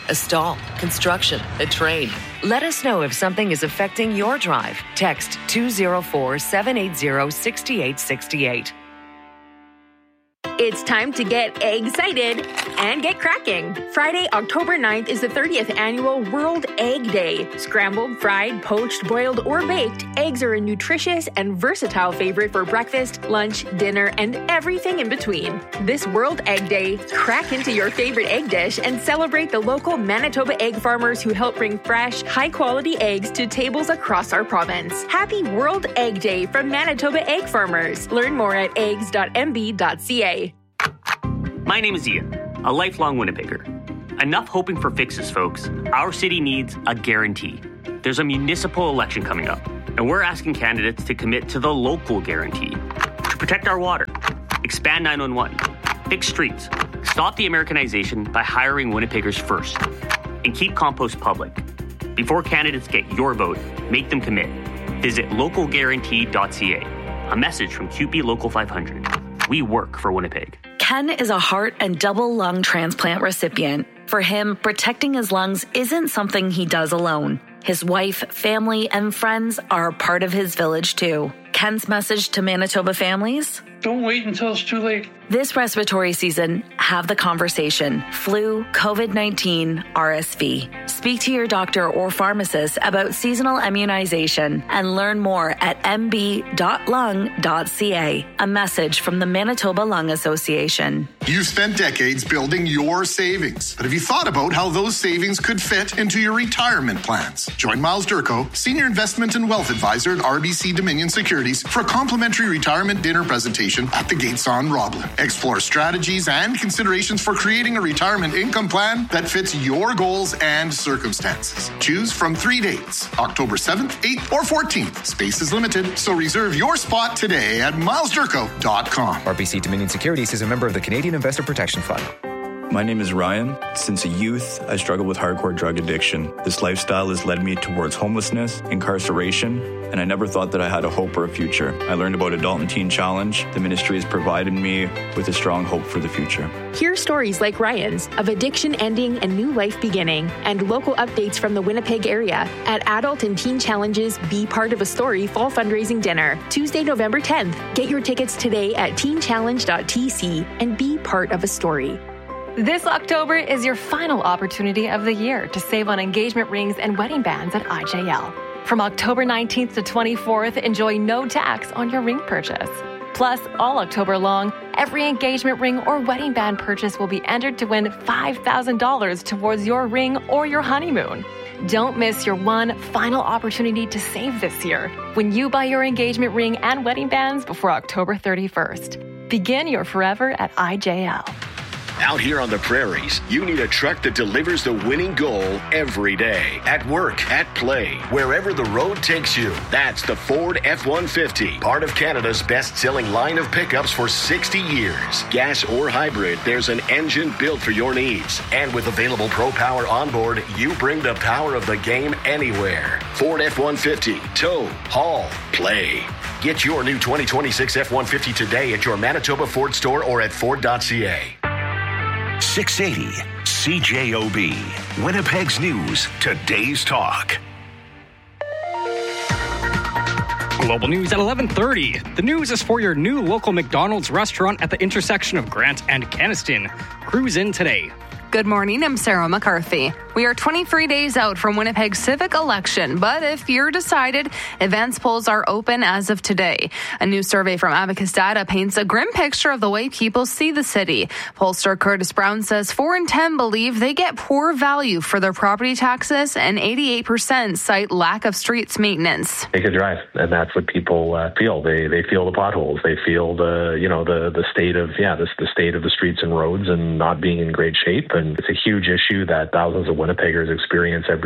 a stall, construction, a train. Let us know if something is affecting your drive. Text 204-780-6868. It's time to get excited and get cracking. Friday, October 9th is the 30th annual World Egg Day. Scrambled, fried, poached, boiled, or baked, eggs are a nutritious and versatile favorite for breakfast, lunch, dinner, and everything in between. This World Egg Day, crack into your favorite egg dish and celebrate the local Manitoba egg farmers who help bring fresh, high-quality eggs to tables across our province. Happy World Egg Day from Manitoba Egg Farmers. Learn more at eggs.mb.ca. My name is Ian, a lifelong Winnipegger. Enough hoping for fixes, folks. Our city needs a guarantee. There's a municipal election coming up, and we're asking candidates to commit to the local guarantee. To protect our water, expand 911, fix streets, stop the Americanization by hiring Winnipeggers first, and keep compost public. Before candidates get your vote, make them commit. Visit localguarantee.ca. A message from QP Local 500. We work for Winnipeg. Ken is a heart and double lung transplant recipient. For him, protecting his lungs isn't something he does alone. His wife, family, and friends are a part of his village too. Ken's message to Manitoba families? Don't wait until it's too late. This respiratory season, have the conversation. Flu, COVID-19, RSV. Speak to your doctor or pharmacist about seasonal immunization and learn more at mb.lung.ca. A message from the Manitoba Lung Association. You've spent decades building your savings, but have you thought about how those savings could fit into your retirement plans? Join Miles Durko, Senior Investment and Wealth Advisor at RBC Dominion Securities, for a complimentary retirement dinner presentation at the Gates on Roblin. Explore strategies and considerations for creating a retirement income plan that fits your goals and circumstances. Choose from 3 dates, October 7th, 8th, or 14th. Space is limited, so reserve your spot today at milesdurko.com. RBC Dominion Securities is a member of the Canadian Investor Protection Fund. My name is Ryan. Since a youth, I struggled with hardcore drug addiction. This lifestyle has led me towards homelessness, incarceration, and I never thought that I had a hope or a future. I learned about Adult and Teen Challenge. The ministry has provided me with a strong hope for the future. Hear stories like Ryan's of addiction ending and new life beginning, and local updates from the Winnipeg area at Adult and Teen Challenge's Be Part of a Story Fall Fundraising Dinner, Tuesday, November 10th. Get your tickets today at teenchallenge.tc and be part of a story. This October is your final opportunity of the year to save on engagement rings and wedding bands at IJL. From October 19th to 24th, enjoy no tax on your ring purchase. Plus, all October long, every engagement ring or wedding band purchase will be entered to win $5,000 towards your ring or your honeymoon. Don't miss your one final opportunity to save this year when you buy your engagement ring and wedding bands before October 31st. Begin your forever at IJL. Out here on the prairies, you need a truck that delivers the winning goal every day. At work, at play, wherever the road takes you. That's the Ford F-150, part of Canada's best-selling line of pickups for 60 years. Gas or hybrid, there's an engine built for your needs. And with available Pro Power onboard, you bring the power of the game anywhere. Ford F-150, tow, haul, play. Get your new 2026 F-150 today at your Manitoba Ford store or at Ford.ca. 680 CJOB, Winnipeg's News, today's talk. Global news at 11:30. The news is for your new local McDonald's restaurant at the intersection of Grant and Kenaston. Cruise in today. Good morning, I'm Sarah McCarthy. We are 23 days out from Winnipeg's civic election, but if you're decided, advance polls are open as of today. A new survey from Abacus Data paints a grim picture of the way people see the city. Pollster Curtis Brown says 4 in 10 believe they get poor value for their property taxes, and 88% cite lack of streets maintenance. Take a drive, and that's what people feel. They feel the potholes. They feel the state of the state of the streets and roads and not being in great shape. And it's a huge issue that thousands of Winnipeggers experience every day.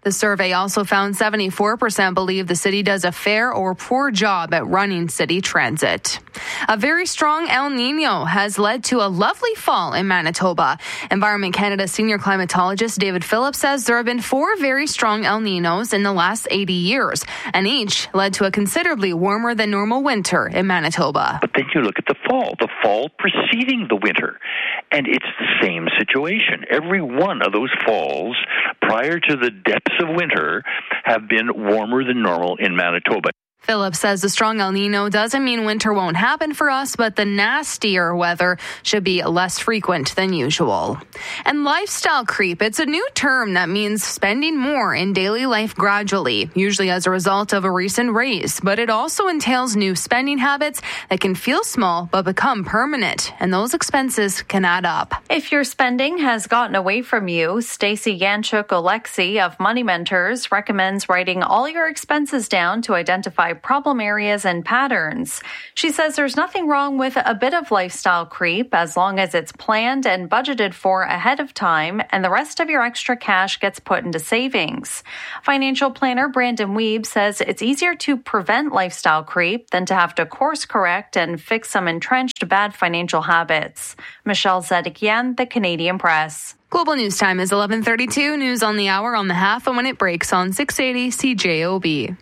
The survey also found 74% believe the city does a fair or poor job at running city transit. A very strong El Nino has led to a lovely fall in Manitoba. Environment Canada senior climatologist David Phillips says there have been 4 very strong El Ninos in the last 80 years, and each led to a considerably warmer than normal winter in Manitoba. But then you look at the fall preceding the winter, and it's the same situation. Every one of those falls prior to the depths of winter have been warmer than normal in Manitoba. Phillips says the strong El Nino doesn't mean winter won't happen for us, but the nastier weather should be less frequent than usual. And lifestyle creep, it's a new term that means spending more in daily life gradually, usually as a result of a recent raise. But it also entails new spending habits that can feel small but become permanent, and those expenses can add up. If your spending has gotten away from you, Stacey Yanchuk-Oleksy of Money Mentors recommends writing all your expenses down to identify problem areas and patterns. She says there's nothing wrong with a bit of lifestyle creep as long as it's planned and budgeted for ahead of time and the rest of your extra cash gets put into savings. Financial planner Brandon Weeb says it's easier to prevent lifestyle creep than to have to course correct and fix some entrenched bad financial habits. Michelle Zedekian, The Canadian Press. Global News Time is 11:32. News on the hour, on the half, and when it breaks on 680 CJOB.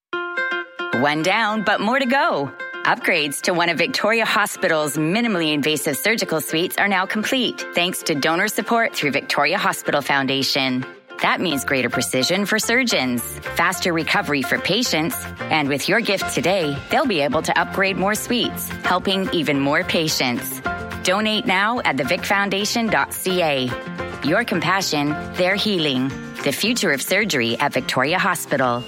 One down, but more to go. Upgrades to one of Victoria Hospital's minimally invasive surgical suites are now complete, thanks to donor support through Victoria Hospital Foundation. That means greater precision for surgeons, faster recovery for patients, and with your gift today, they'll be able to upgrade more suites, helping even more patients. Donate now at thevicfoundation.ca. Your compassion, their healing. The future of surgery at Victoria Hospital.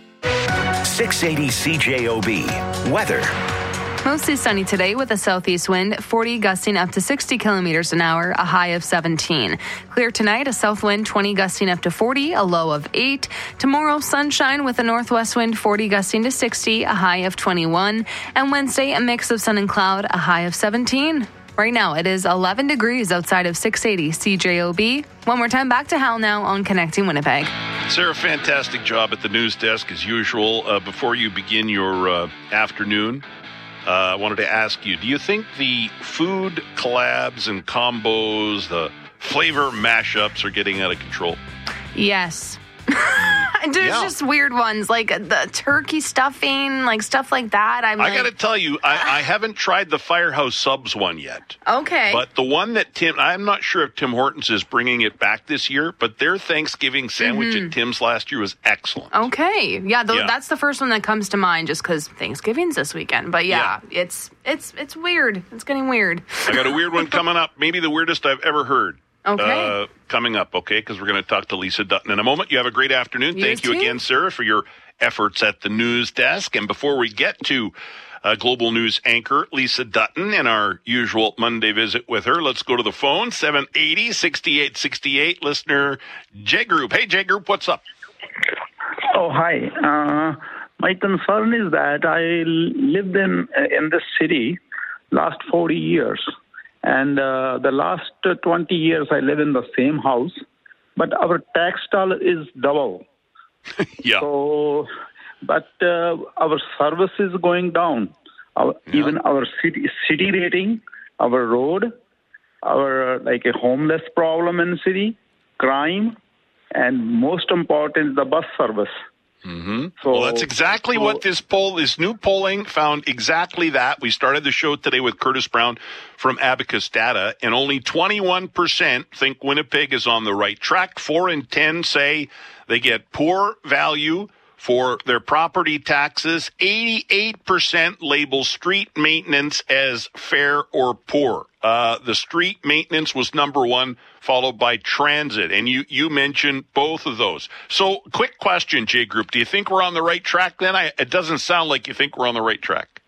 680 CJOB. Weather. Mostly sunny today with a southeast wind, 40 gusting up to 60 kilometers an hour, a high of 17. Clear tonight, a south wind, 20 gusting up to 40, a low of 8. Tomorrow, sunshine with a northwest wind, 40 gusting to 60, a high of 21. And Wednesday, a mix of sun and cloud, a high of 17. Right now, it is 11 degrees outside of 680 CJOB. One more time, back to Hal now on Connecting Winnipeg. Sarah, fantastic job at the news desk as usual. Before you begin your afternoon, I wanted to ask you, do you think the food collabs and combos, the flavor mashups are getting out of control? Yes. There's just weird ones like the turkey stuffing, like stuff like that. I got to tell you, I haven't tried the Firehouse Subs one yet. Okay. But the one that I'm not sure if Tim Hortons is bringing it back this year, but their Thanksgiving sandwich at Tim's last year was excellent. Okay. Yeah, that's the first one that comes to mind just because Thanksgiving's this weekend. But it's weird. It's getting weird. I got a weird one coming up, maybe the weirdest I've ever heard. Okay. Coming up, okay, because we're going to talk to Lisa Dutton in a moment. You have a great afternoon. Thank you again, Sarah, for your efforts at the news desk. And before we get to Global News anchor Lisa Dutton and our usual Monday visit with her, let's go to the phone, 780-6868, listener J Group. Hey, J Group, what's up? Oh, hi. My concern is that I lived in this city last 40 years. And the last 20 years, I live in the same house, but our tax toll is double. Yeah. So, but our service is going down. Even our city rating, our road, our like a homeless problem in the city, crime, and most important, the bus service. Mm-hmm. Well, that's exactly what this new polling found exactly that. We started the show today with Curtis Brown from Abacus Data, and only 21% think Winnipeg is on the right track. 4 in 10 say they get poor value for their property taxes. 88% label street maintenance as fair or poor. The street maintenance was number one, followed by transit. And you mentioned both of those. So quick question, J Group. Do you think we're on the right track then? It doesn't sound like you think we're on the right track.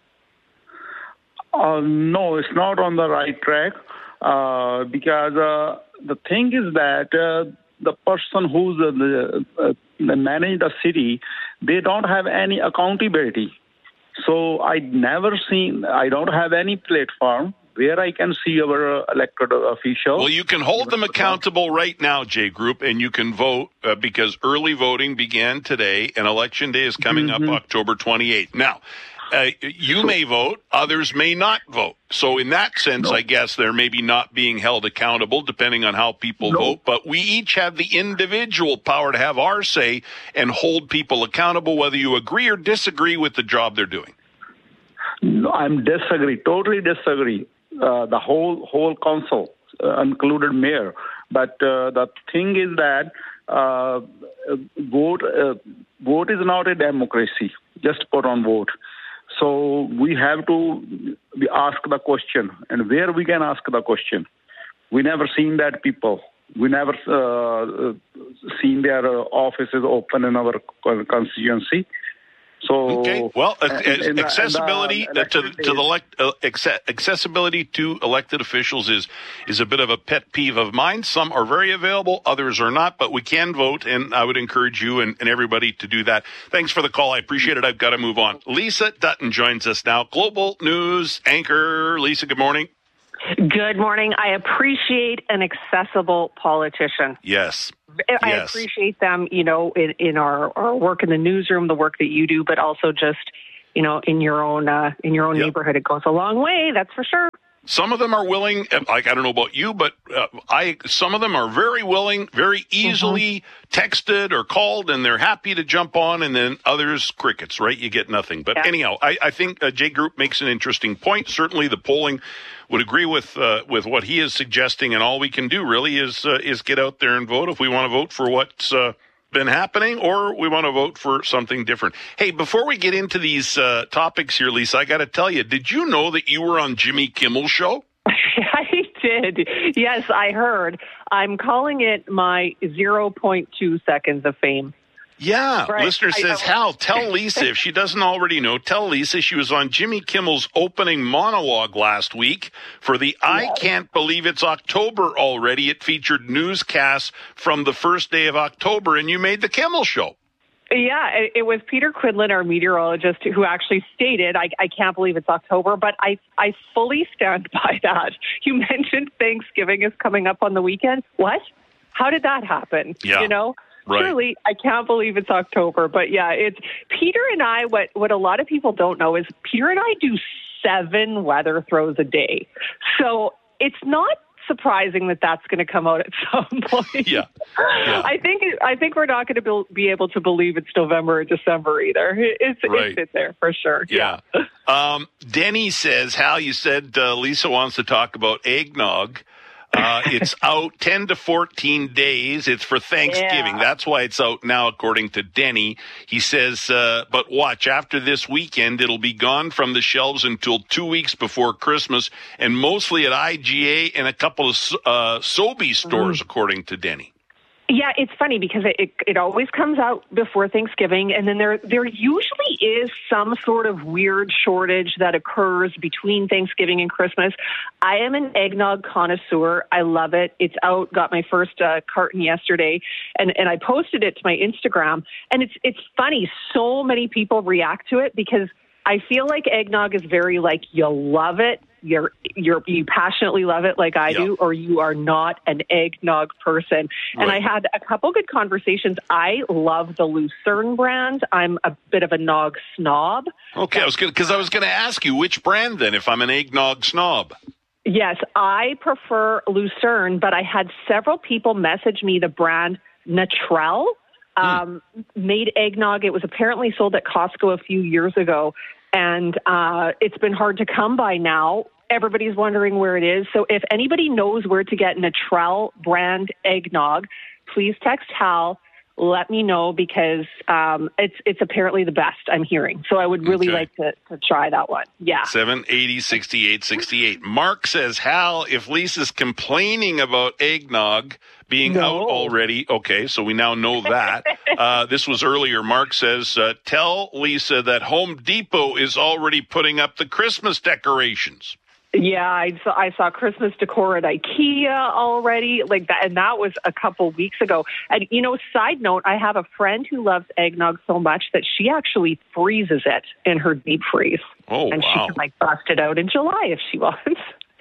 No, it's not on the right track because the thing is that the person who's manage the city, they don't have any accountability. So I don't have any platform where I can see our elected officials. Well, you can hold them accountable right now, J Group, and you can vote because early voting began today, and Election Day is coming up October 28th. Now, you may vote, others may not vote. So in that sense, I guess they're maybe not being held accountable depending on how people vote, but we each have the individual power to have our say and hold people accountable, whether you agree or disagree with the job they're doing. No, I'm totally disagree. The whole council, included mayor. But the thing is that vote is not a democracy. Just put on vote. So we have to ask the question, and where we can ask the question. We never seen that people. We never seen their offices open in our constituency. So accessibility accessibility to elected officials is a bit of a pet peeve of mine. Some are very available, others are not, but we can vote, and I would encourage you and everybody to do that. Thanks for the call. I appreciate it. I've got to move on. Lisa Dutton joins us now, Global News anchor. Lisa, good morning. Good morning. I appreciate an accessible politician. Yes. I appreciate them, in our work in the newsroom, the work that you do, but also just, in your own neighborhood. It goes a long way, that's for sure. Some of them are willing, like, I don't know about you, but some of them are very willing, very easily texted or called, and they're happy to jump on, and then others, crickets, right? You get nothing. But anyhow, I think J Group makes an interesting point. Certainly the polling would agree with what he is suggesting, and all we can do really is get out there and vote if we want to vote for what's been happening, or we want to vote for something different. Hey, before we get into these topics here, Lisa, I got to tell you, did you know that you were on Jimmy Kimmel's show? I did. Yes, I heard. I'm calling it my 0.2 seconds of fame. Yeah. Right. Listener says, Hal, tell Lisa, if she doesn't already know, tell Lisa she was on Jimmy Kimmel's opening monologue last week for the I Can't Believe It's October Already. It featured newscasts from the first day of October, and you made the Kimmel Show. Yeah, it was Peter Quinlan, our meteorologist, who actually stated, I can't believe it's October, but I fully stand by that. You mentioned Thanksgiving is coming up on the weekend. What? How did that happen? Yeah. Right. Truly, I can't believe it's October. But yeah, it's Peter and I, what a lot of people don't know is Peter and I do 7 weather throws a day. So it's not surprising that that's going to come out at some point. Yeah. I think we're not going to be able to believe it's November or December either. It's in there for sure. Yeah. Denny says, Hal, you said Lisa wants to talk about eggnog. It's out 10 to 14 days. It's for Thanksgiving. Yeah. That's why it's out now, according to Denny. He says, but watch, after this weekend, it'll be gone from the shelves until 2 weeks before Christmas, and mostly at IGA and a couple of Sobeys stores, according to Denny. Yeah, it's funny because it always comes out before Thanksgiving, and then there usually is some sort of weird shortage that occurs between Thanksgiving and Christmas. I am an eggnog connoisseur. I love it. It's out. Got my first carton yesterday, and I posted it to my Instagram. And it's funny. So many people react to it because I feel like eggnog is very like you love it. You passionately love it like I do, or you are not an eggnog person. Right. And I had a couple good conversations. I love the Lucerne brand. I'm a bit of a nog snob. Okay, I was going to ask you which brand then, if I'm an eggnog snob. Yes, I prefer Lucerne, but I had several people message me the brand Natrel. Made eggnog. It was apparently sold at Costco a few years ago, and it's been hard to come by now. Everybody's wondering where it is. So if anybody knows where to get Natrel brand eggnog, please text Hal. Let me know because it's apparently the best I'm hearing. So I would really like to try that one. Yeah. 780-6868. Mark says, Hal, if Lisa's complaining about eggnog being out already, okay, so we now know that. This was earlier. Mark says, tell Lisa that Home Depot is already putting up the Christmas decorations. Yeah, I saw Christmas decor at IKEA already, like that, and that was a couple weeks ago. And side note, I have a friend who loves eggnog so much that she actually freezes it in her deep freeze. Oh, and she can bust it out in July if she wants.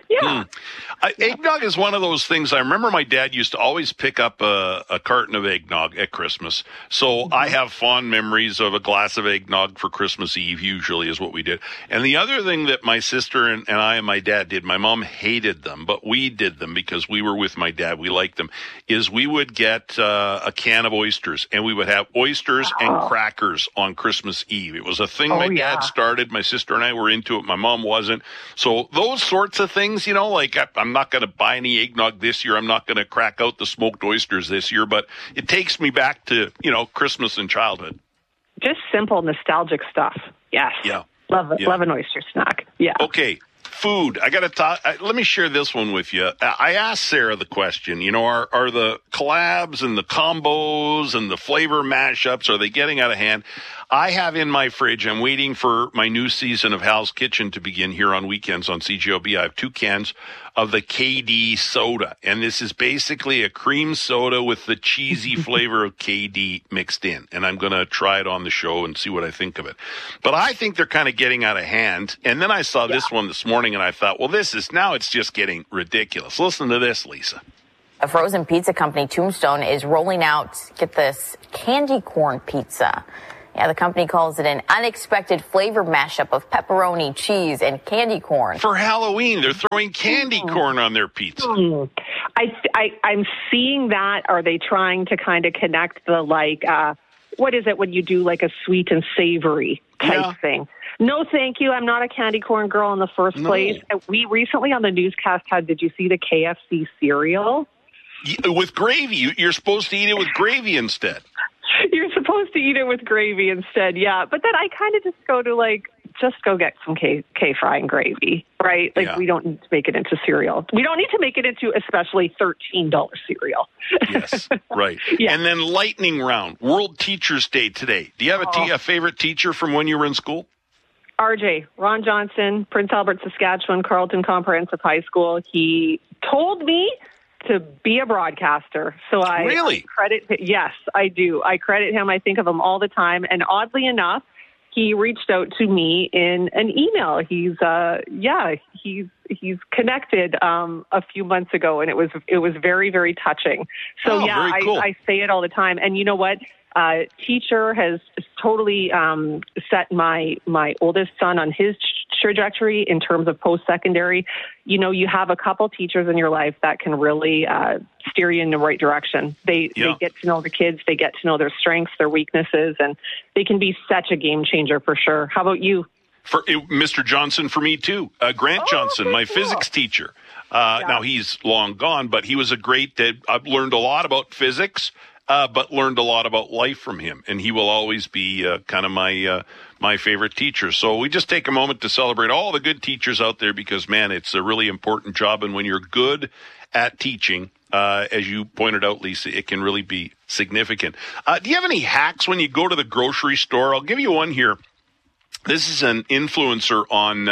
Yeah. Eggnog is one of those things. I remember my dad used to always pick up a carton of eggnog at Christmas. So I have fond memories of a glass of eggnog for Christmas Eve, usually is what we did. And the other thing that my sister and I and my dad did, my mom hated them, but we did them because we were with my dad. We liked them, is we would get a can of oysters, and we would have oysters and crackers on Christmas Eve. It was a thing my dad started. My sister and I were into it. My mom wasn't. So those sorts of things, you know, like I'm not going to buy any eggnog this year. I'm not going to crack out the smoked oysters this year, but it takes me back to, you know, Christmas and childhood. Just simple, nostalgic stuff. Yes. Yeah. Love an oyster snack. Yeah. Okay. Food. I got to talk. Let me share this one with you. I asked Sarah the question, you know, are the collabs and the combos and the flavor mashups, are they getting out of hand? I have in my fridge, I'm waiting for my new season of Hal's Kitchen to begin here on weekends on CJOB. I have 2 cans of the KD soda. And this is basically a cream soda with the cheesy flavor of KD mixed in. And I'm going to try it on the show and see what I think of it. But I think they're kind of getting out of hand. And then I saw this one this morning and I thought, well, it's just getting ridiculous. Listen to this, Lisa. A frozen pizza company, Tombstone, is rolling out, get this, candy corn pizza. Yeah, the company calls it an unexpected flavor mashup of pepperoni, cheese, and candy corn. For Halloween, they're throwing candy corn on their pizza. I'm seeing that. Are they trying to kind of connect the, like, what is it when you do like a sweet and savory type thing? No, thank you. I'm not a candy corn girl in the first place. We recently on the newscast did you see the KFC cereal? With gravy. You're supposed to eat it with gravy instead. You're supposed to eat it with gravy instead, yeah. But then I kind of just go to, just go get some K-Fry and gravy, right? We don't need to make it into cereal. We don't need to make it into especially $13 cereal. Yes, right. Yeah. And then lightning round, World Teachers Day today. Do you have a favorite teacher from when you were in school? RJ, Ron Johnson, Prince Albert, Saskatchewan, Carleton Comprehensive High School. He told me to be a broadcaster. So I credit, yes, I do. I credit him. I think of him all the time. And oddly enough, he reached out to me in an email. He's connected a few months ago, and it was very, very touching. So very cool. I say it all the time. And you know what? Teacher has totally set my oldest son on his trajectory in terms of post-secondary. You know, you have a couple teachers in your life that can really steer you in the right direction. They get to know the kids, they get to know their strengths, their weaknesses, and they can be such a game changer for sure. How about you? For Mr. Johnson, for me too. Grant Johnson, my physics teacher. Now he's long gone, but he was I've learned a lot about physics. But learned a lot about life from him, and he will always be kind of my favorite teacher. So we just take a moment to celebrate all the good teachers out there because, man, it's a really important job. And when you're good at teaching, as you pointed out, Lisa, it can really be significant. Do you have any hacks when you go to the grocery store? I'll give you one here. This is an influencer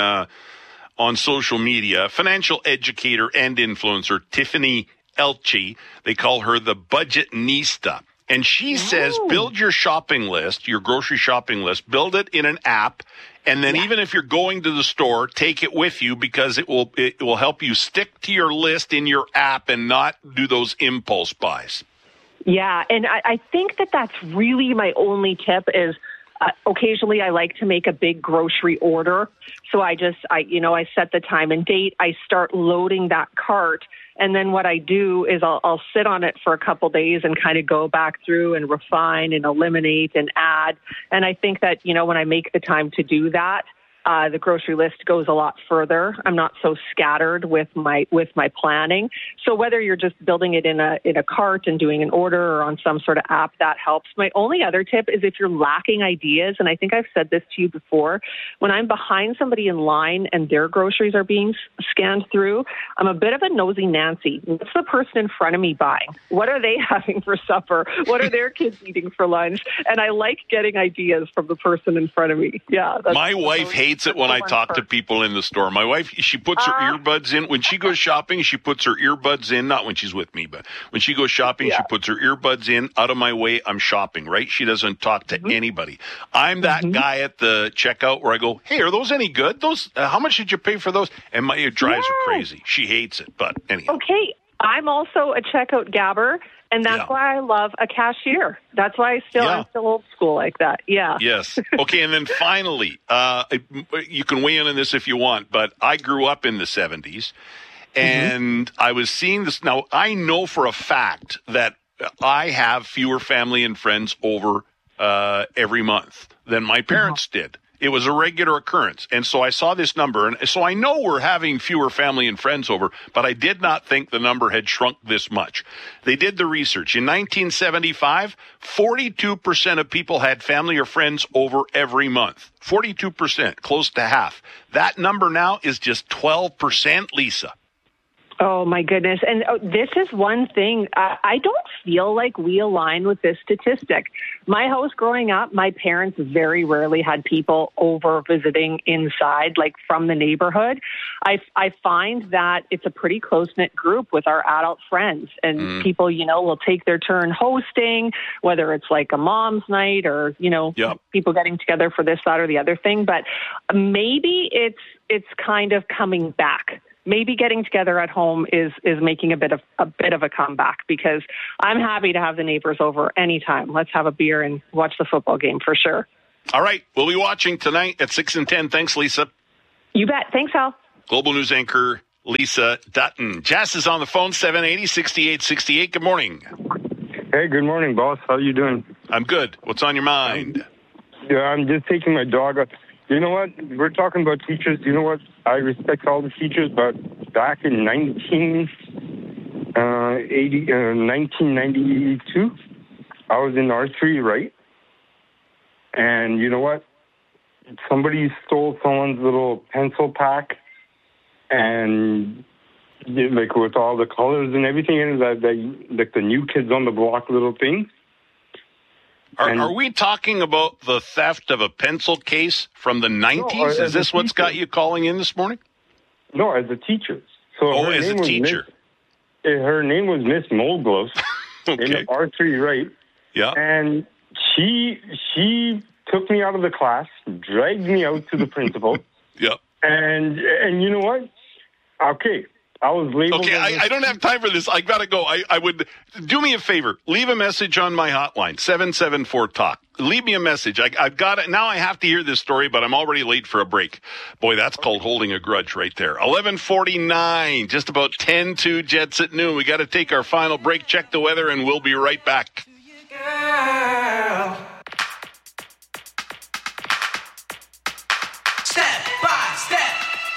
on social media, financial educator and influencer, Tiffany Elchi. They call her the Budgetnista. And she says, build your shopping list, your grocery shopping list, build it in an app. And then even if you're going to the store, take it with you because it will help you stick to your list in your app and not do those impulse buys. Yeah. And I think that's really my only tip is occasionally I like to make a big grocery order. So I set the time and date. I start loading that cart. And then what I do is I'll sit on it for a couple days and kind of go back through and refine and eliminate and add. And I think that, when I make the time to do that, the grocery list goes a lot further. I'm not so scattered with my planning. So whether you're just building it in a cart and doing an order or on some sort of app, that helps. My only other tip is if you're lacking ideas, and I think I've said this to you before, when I'm behind somebody in line and their groceries are being scanned through, I'm a bit of a nosy Nancy. What's the person in front of me buying? What are they having for supper? What are their kids eating for lunch? And I like getting ideas from the person in front of me. Yeah. My wife hates hates it when I talk to people in the store. My wife, she puts her earbuds in. When she goes shopping, she puts her earbuds in. Not when she's with me, but when she goes shopping, she puts her earbuds in. Out of my way, I'm shopping, right? She doesn't talk to anybody. I'm that guy at the checkout where I go, hey, are those any good? Those, how much did you pay for those? And it drives her crazy. She hates it, but anyhow. Okay, I'm also a checkout gabber. And that's why I love a cashier. That's why I'm still old school like that. Yeah. Yes. Okay, and then finally, you can weigh in on this if you want, but I grew up in the 70s, and I was seeing this. Now, I know for a fact that I have fewer family and friends over every month than my parents did. It was a regular occurrence. And so I saw this number, and so I know we're having fewer family and friends over, but I did not think the number had shrunk this much. They did the research. In 1975, 42% of people had family or friends over every month. 42%, close to half. That number now is just 12%, Lisa. Oh, my goodness. And this is one thing. I don't feel like we align with this statistic. My house growing up, my parents very rarely had people over visiting inside, like from the neighborhood. I find that it's a pretty close-knit group with our adult friends. And people, will take their turn hosting, whether it's like a mom's night or, people getting together for this, that, or the other thing. But maybe it's kind of coming back. Maybe getting together at home is making a bit of a comeback, because I'm happy to have the neighbors over anytime. Let's have a beer and watch the football game for sure. All right. We'll be watching tonight at 6 and 10. Thanks, Lisa. You bet. Thanks, Al. Global News anchor Lisa Dutton. Jess is on the phone, 780-6868. Good morning. Hey, good morning, boss. How are you doing? I'm good. What's on your mind? I'm just taking my dog out. You know what? We're talking about teachers. You know what? I respect all the teachers, but back in 1992, I was in R3, right? And you know what? Somebody stole someone's little pencil pack, and like with all the colors and everything in it, like the New Kids on the Block little thing. Are we talking about the theft of a pencil case from the 90s? No, is this what's got you calling in this morning? No, as a teacher. So as a teacher. Her name was Miss Moldgloves okay. in R3, right? Yeah. And she took me out of the class, dragged me out to the principal. Yeah. And you know what? Okay. I was labeled. Okay, I don't have time for this. I gotta go. I would do me a favor. Leave a message on my hotline, 774-TALK. Leave me a message. I've got it. Now I have to hear this story, but I'm already late for a break. Boy, that's called holding a grudge right there. 11:49, just about 10 to Jets at noon. We got to take our final break, check the weather, and we'll be right back. Step by step.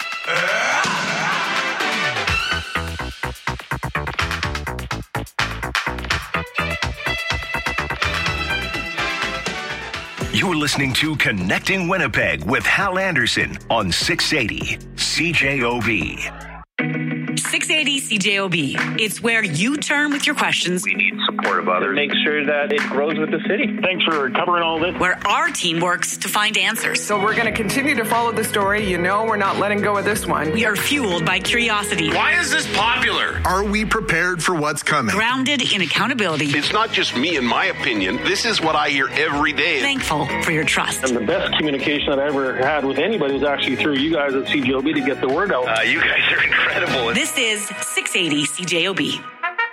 You're listening to Connecting Winnipeg with Hal Anderson on 680 CJOB. 680 CJOB. It's where you turn with your questions. We need support of others. Make sure that it grows with the city. Thanks for covering all this. Where our team works to find answers. So we're going to continue to follow the story. We're not letting go of this one. We are fueled by curiosity. Why is this popular? Are we prepared for what's coming? Grounded in accountability. It's not just me and my opinion. This is what I hear every day. Thankful for your trust. And the best communication that I ever had with anybody was actually through you guys at CJOB to get the word out. You guys are incredible. This is 680 CJOB.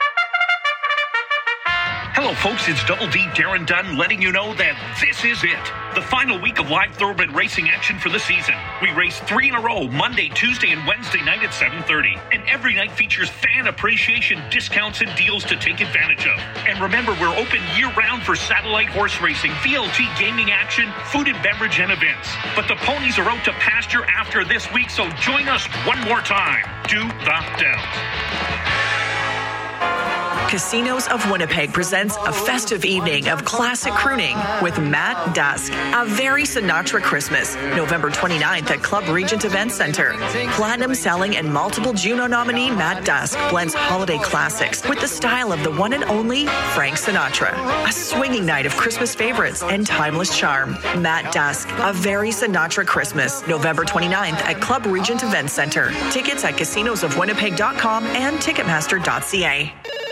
Hello, folks. It's Double D Darren Dunn letting you know that this is it. The final week of live thoroughbred racing action for the season. We race 3 in a row, Monday, Tuesday, and Wednesday night at 7:30. And every night features fan appreciation discounts and deals to take advantage of. And remember, we're open year-round for satellite horse racing, VLT gaming action, food and beverage, and events. But the ponies are out to pasture after this week, so join us one more time. Do the Dells. Casinos of Winnipeg presents a festive evening of classic crooning with Matt Dusk. A very Sinatra Christmas, November 29th at Club Regent Event Center. Platinum selling and multiple Juno nominee Matt Dusk blends holiday classics with the style of the one and only Frank Sinatra. A swinging night of Christmas favorites and timeless charm. Matt Dusk, A Very Sinatra Christmas, November 29th at Club Regent Event Center. Tickets at casinosofwinnipeg.com and ticketmaster.ca.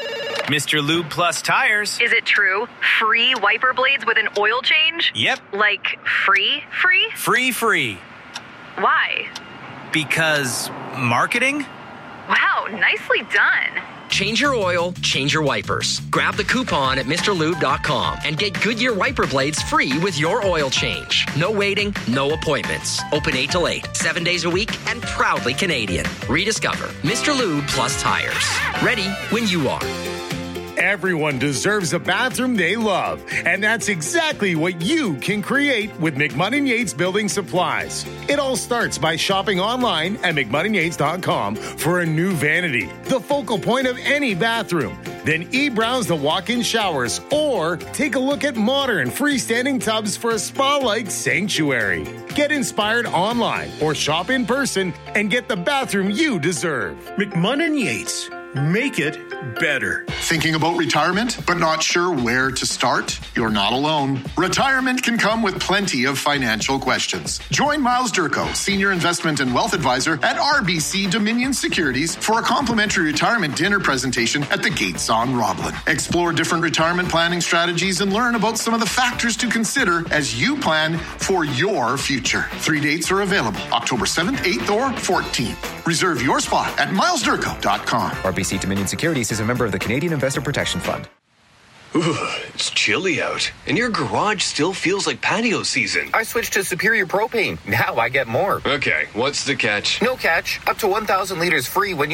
Mr. Lube Plus Tires. Is it true? Free wiper blades with an oil change? Yep. Like free? Free. Why? Because marketing? Wow, nicely done. Change your oil, change your wipers. Grab the coupon at MrLube.com and get Goodyear wiper blades free with your oil change. No waiting, no appointments. Open 8 till 8, 7 days a week, and proudly Canadian. Rediscover Mr. Lube Plus Tires. Ready when you are. Everyone deserves a bathroom they love, and that's exactly what you can create with McMunn & Yates Building Supplies. It all starts by shopping online at McMunnandYates.com for a new vanity, the focal point of any bathroom. Then e-browse the walk-in showers or take a look at modern freestanding tubs for a spa-like sanctuary. Get inspired online or shop in person and get the bathroom you deserve. McMunn & Yates. Make it better. Thinking about retirement, but not sure where to start? You're not alone. Retirement can come with plenty of financial questions. Join Miles Durko, Senior Investment and Wealth Advisor at RBC Dominion Securities for a complimentary retirement dinner presentation at the Gates on Roblin. Explore different retirement planning strategies and learn about some of the factors to consider as you plan for your future. 3 dates are available, October 7th, 8th, or 14th. Reserve your spot at milesdurko.com. RBC Dominion Securities is a member of the Canadian Investor Protection Fund. Ooh, it's chilly out, and your garage still feels like patio season. I switched to Superior Propane. Now I get more. Okay, what's the catch? No catch. Up to 1,000 liters free when you